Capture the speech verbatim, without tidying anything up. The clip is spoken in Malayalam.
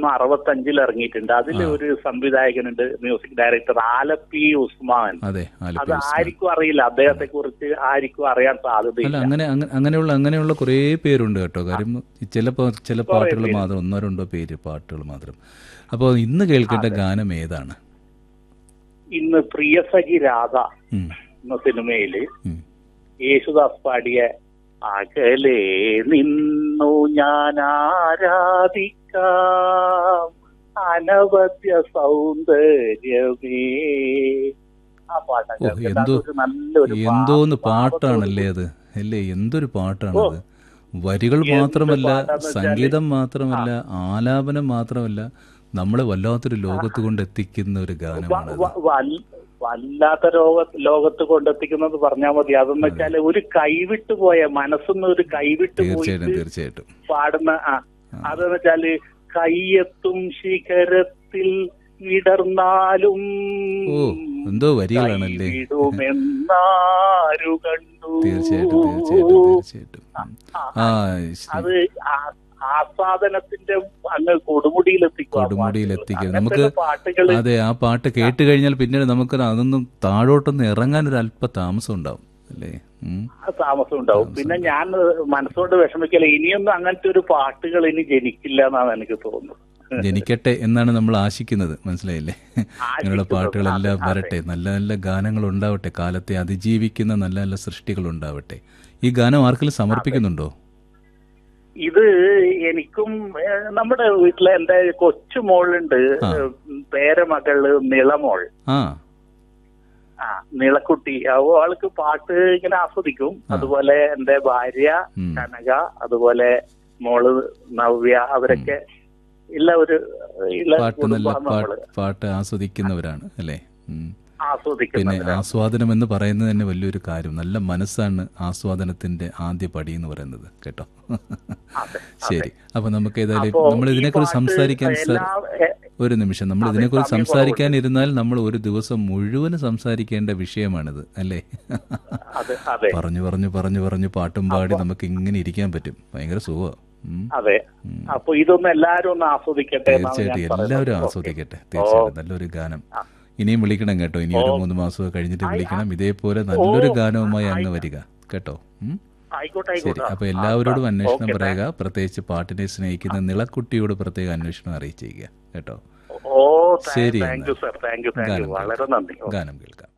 തോന്നുന്നു അറുപത്തഞ്ചിൽ ഇറങ്ങിയിട്ടുണ്ട്. അതിൽ ഒരു സംവിധായകനുണ്ട്, മ്യൂസിക് ഡയറക്ടർ ആലപ്പി ഉസ്മാൻ. അതെ, അത് ആർക്കും അറിയില്ല, അദ്ദേഹത്തെ കുറിച്ച് ആർക്കും അറിയാൻ സാധ്യതയില്ല. അങ്ങനെ അങ്ങനെയുള്ള അങ്ങനെയുള്ള കുറേ പേരുണ്ട് കേട്ടോ. കാര്യം ചില ചില പാട്ടുകൾ മാത്രം, ഒന്നോ രണ്ടോ പേര് പാട്ടുകൾ മാത്രം. അപ്പോൾ ഇന്ന് കേൾക്കേണ്ട ഗാനം ഏതാണ്? ഇന്ന് പ്രിയസഖി രാധ എന്ന സിനിമയില് യേശുദാസ് പാടിയ അകലെ നിന്നു ഞാൻ ആരാധിക്കാം അനവദ്യ സൗന്ദര്യമേ. ആ പാട്ടൊക്കെ നല്ലൊരു എന്തോന്ന് പാട്ടാണല്ലേ അത്, അല്ലേ? എന്തൊരു പാട്ടാണത്. വരികൾ മാത്രമല്ല, സംഗീതം മാത്രമല്ല, ആലാപനം മാത്രമല്ല, നമ്മളെ വല്ലാത്തൊരു ലോകത്ത് കൊണ്ടെത്തിക്കുന്ന ഒരു ഗാനമാണ്. വല്ലാത്ത ലോക ലോകത്ത് കൊണ്ടെത്തിക്കുന്നത് പറഞ്ഞാൽ മതി. അതെന്ന് വെച്ചാല് ഒരു കൈവിട്ടു പോയ മനസ്സൊന്നും ഒരു കൈവിട്ടു തീർച്ചയായിട്ടും തീർച്ചയായിട്ടും പാടുന്ന ആ അതെന്ന് വെച്ചാല് കയ്യെത്തും ശിഖരത്തിൽ വിടർന്നാലും ഓ എന്തോ വരികളാണല്ലേ. വിടുമെന്നാരു കണ്ടു. തീർച്ചയായിട്ടും തീർച്ചയായിട്ടും തീർച്ചയായിട്ടും അത് ആസ്വാദനത്തിന്റെ അങ്ങ് കൊടുമുടിയിലെത്തിക്കും. കൊടുമുടിയിലെത്തിക്കുക നമുക്ക്. അതെ, ആ പാട്ട് കേട്ട് കഴിഞ്ഞാൽ പിന്നീട് നമുക്ക് അതൊന്നും താഴോട്ടൊന്ന് ഇറങ്ങാൻ ഒരു അല്പ താമസം ഉണ്ടാവും, അല്ലേ? താമസം ഉണ്ടാവും. പിന്നെ ഞാൻ മനസ്സുകൊണ്ട് വിഷമിക്കല, ഇനിയൊന്നും അങ്ങനത്തെ ഒരു പാട്ടുകൾ ഇനി ജനിക്കില്ല എന്നാണ് എനിക്ക് തോന്നുന്നത്. ജനിക്കട്ടെ എന്നാണ് നമ്മൾ ആശിക്കുന്നത്, മനസ്സിലായില്ലേ? അങ്ങനെയുള്ള പാട്ടുകളെല്ലാം വരട്ടെ, നല്ല നല്ല ഗാനങ്ങൾ ഉണ്ടാവട്ടെ, കാലത്തെ അതിജീവിക്കുന്ന നല്ല നല്ല സൃഷ്ടികൾ ഉണ്ടാവട്ടെ. ഈ ഗാനം ആർക്കെങ്കിലും സമർപ്പിക്കുന്നുണ്ടോ? ഇത് എനിക്കും നമ്മുടെ വീട്ടിലെ എന്റെ കൊച്ചു മോളുണ്ട്, പേരമകള് നിളമോൾ. ആ നിളക്കുട്ടി. അവൾക്ക് പാട്ട് ഇങ്ങനെ ആസ്വദിക്കും. അതുപോലെ എന്റെ ഭാര്യ കനക, അതുപോലെ മോള് നവ്യ, അവരൊക്കെ ഇല്ല ഒരു പാട്ട് നല്ല പാട്ട് ആസ്വദിക്കുന്നവരാണ്, അല്ലേ? പിന്നെ ആസ്വാദനം എന്ന് പറയുന്നത് തന്നെ വലിയൊരു കാര്യം. നല്ല മനസ്സാണ് ആസ്വാദനത്തിന്റെ ആദ്യ പടി എന്ന് പറയുന്നത്, കേട്ടോ. ശരി, അപ്പൊ നമുക്ക് ഏതായാലും നമ്മൾ ഇതിനെക്കുറിച്ച് സംസാരിക്കാൻ ഒരു നിമിഷം നമ്മൾ ഇതിനെക്കുറിച്ച് സംസാരിക്കാൻ ഇരുന്നാൽ നമ്മൾ ഒരു ദിവസം മുഴുവൻ സംസാരിക്കേണ്ട വിഷയമാണിത്, അല്ലേ? പറഞ്ഞു പറഞ്ഞു പറഞ്ഞു പറഞ്ഞു പാട്ടും പാടി നമുക്ക് ഇങ്ങനെ ഇരിക്കാൻ പറ്റും. ഭയങ്കര സുഖമാണ്. അതെ, അപ്പൊ ഇതൊന്നും എല്ലാവരും ഒന്ന് ആസ്വദിക്കട്ടെ. തീർച്ചയായിട്ടും എല്ലാവരും ആസ്വദിക്കട്ടെ. തീർച്ചയായിട്ടും നല്ലൊരു ഗാനം. ഇനിയും വിളിക്കണം കേട്ടോ, ഇനി ഒരു മൂന്ന് മാസം കഴിഞ്ഞിട്ട് വിളിക്കണം. ഇതേപോലെ നല്ലൊരു ഗാനവുമായി അങ്ങ് വരിക, കേട്ടോ. ശരി, അപ്പൊ എല്ലാവരോടും അന്വേഷണം പറയുക. പ്രത്യേകിച്ച് പാട്ടിനെ സ്നേഹിക്കുന്ന നിളക്കുട്ടിയോട് പ്രത്യേക അന്വേഷണം അറിയിച്ചിരിക്കുക, കേട്ടോ. ശരി, ഗാനം കേൾക്കാം.